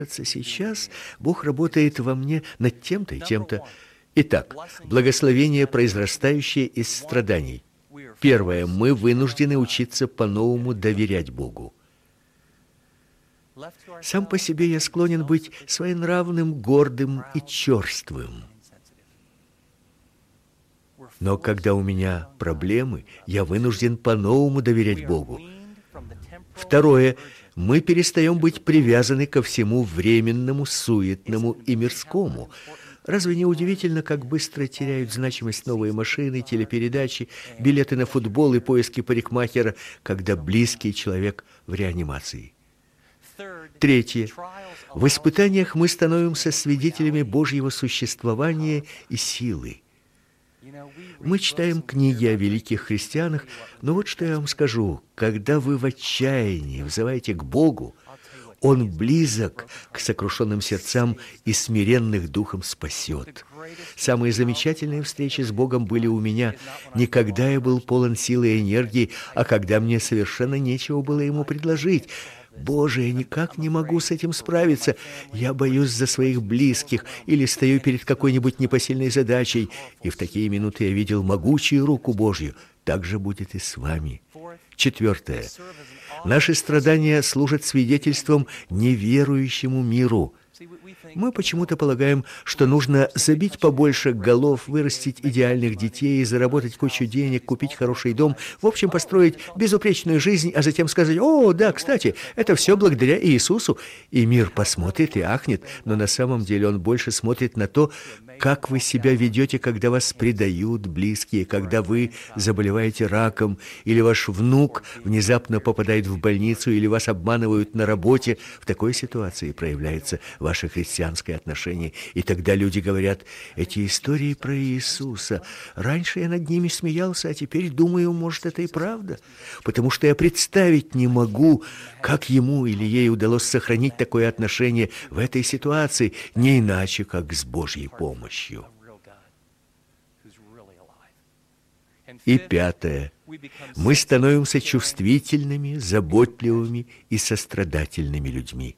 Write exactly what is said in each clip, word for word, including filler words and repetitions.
Сейчас Бог работает во мне над тем-то и тем-то. Итак, благословение, произрастающее из страданий. Первое. Мы вынуждены учиться по-новому доверять Богу. Сам по себе я склонен быть своенравным, гордым и черствым. Но когда у меня проблемы, я вынужден по-новому доверять Богу. Второе. Мы перестаем быть привязаны ко всему временному, суетному и мирскому. Разве не удивительно, как быстро теряют значимость новые машины, телепередачи, билеты на футбол и поиски парикмахера, когда близкий человек в реанимации? Третье. В испытаниях мы становимся свидетелями Божьего существования и силы. Мы читаем книги о великих христианах, но вот что я вам скажу. Когда вы в отчаянии взываете к Богу, Он близок к сокрушенным сердцам и смиренных духом спасет. Самые замечательные встречи с Богом были у меня не когда я был полон силы и энергии, а когда мне совершенно нечего было Ему предложить. Боже, я никак не могу с этим справиться. Я боюсь за своих близких или стою перед какой-нибудь непосильной задачей, и в такие минуты я видел могучую руку Божью. Так же будет и с вами. Четвертое. Наши страдания служат свидетельством неверующему миру. Мы почему-то полагаем, что нужно забить побольше голов, вырастить идеальных детей, заработать кучу денег, купить хороший дом, в общем, построить безупречную жизнь, а затем сказать: «О, да, кстати, это все благодаря Иисусу». И мир посмотрит и ахнет, но на самом деле он больше смотрит на то, как вы себя ведете, когда вас предают близкие, когда вы заболеваете раком, или ваш внук внезапно попадает в больницу, или вас обманывают на работе. В такой ситуации проявляется ваше христианское отношение. И тогда люди говорят: эти истории про Иисуса, раньше я над ними смеялся, а теперь думаю, может, это и правда. Потому что я представить не могу, как ему или ей удалось сохранить такое отношение в этой ситуации, не иначе, как с Божьей помощью. И пятое. Мы становимся чувствительными, заботливыми и сострадательными людьми.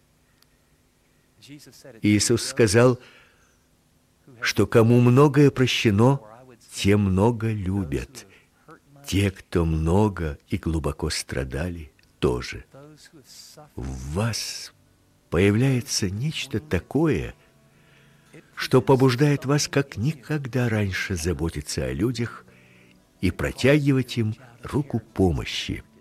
Иисус сказал, что кому многое прощено, те много любят. Те, кто много и глубоко страдали, тоже. В вас появляется нечто такое, что побуждает вас как никогда раньше заботиться о людях и протягивать им руку помощи.